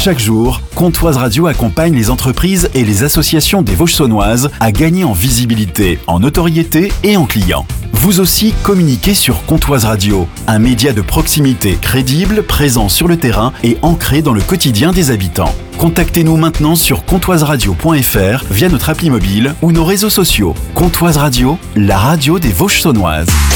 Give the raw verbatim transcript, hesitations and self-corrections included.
Chaque jour, Comptoise Radio accompagne les entreprises et les associations des Vosges saunoises à gagner en visibilité, en notoriété et en clients. Vous aussi, communiquez sur Comptoise Radio, un média de proximité crédible, présent sur le terrain et ancré dans le quotidien des habitants. Contactez-nous maintenant sur comptoise radio point f r via notre appli mobile ou nos réseaux sociaux. Comptoise Radio, la radio des Vosges saunoises.